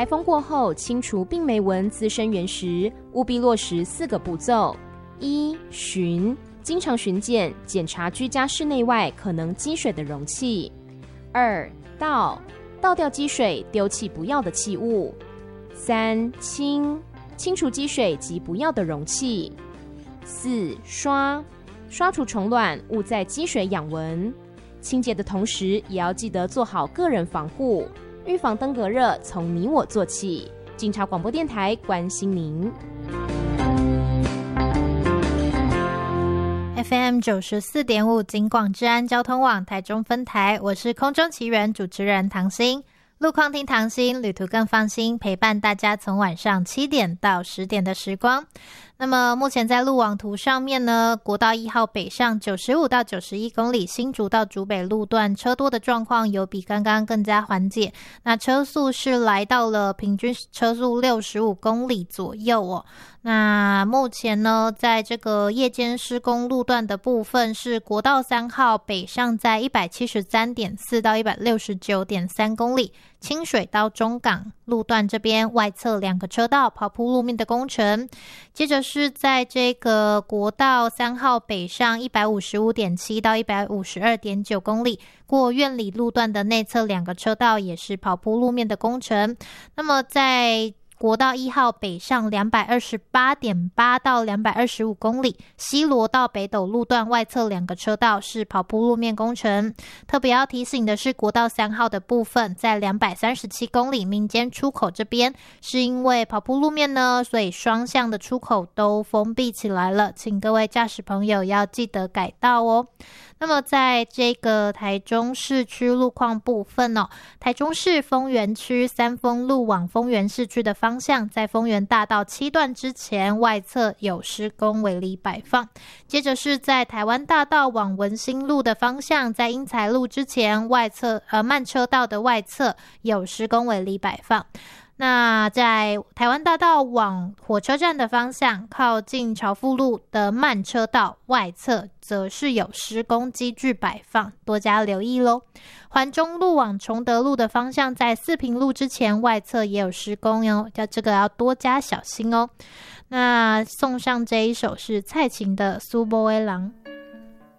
台风过后清除病媒蚊滋生源时，务必落实4个步骤：一、巡，经常巡检，检查居家室内外可能积水的容器；二、倒掉积水，丢弃不要的器物；三、清除积水及不要的容器；四、刷除虫卵，勿在积水养蚊。清洁的同时，也要记得做好个人防护，预防登革热从你我做起。警察广播电台关心您。 FM 94.5警广治安交通网台中分台，我是空中奇人主持人唐心。路况听唐心，旅途更放心，陪伴大家从晚上7点到10点的时光。那么目前在路网图上面呢，国道1号北上95到91公里，新竹到竹北路段车多的状况有比刚刚更加缓解，那车速是来到了平均车速65公里左右哦。那目前呢，在这个夜间施工路段的部分是国道3号北上在 173.4 到 169.3 公里，清水到中港路段这边外侧2个车道刨铺路面的工程。接着是在这个国道3号北上 155.7 到 152.9 公里，过苑里路段的内侧2个车道也是刨铺路面的工程。那么在国道1号北上 228.8 到225公里，西螺到北斗路段外侧2个车道是刨铺路面工程。特别要提醒的是，国道3号的部分在237公里民间出口这边，是因为刨铺路面呢，所以双向的出口都封闭起来了，请各位驾驶朋友要记得改道哦。那么在这个台中市区路况部分哦，台中市丰原区三丰路往丰原市区的方向，在丰原大道7段之前外侧有施工围篱摆放。接着是在台湾大道往文心路的方向，在英才路之前外侧慢车道的外侧有施工围篱摆放。那在台湾大道往火车站的方向，靠近朝富路的慢车道外侧则是有施工机具摆放，多加留意咯。环中路往崇德路的方向，在四平路之前外侧也有施工哟，这个要多加小心哦。那送上这一首是蔡琴的《苏波威郎》。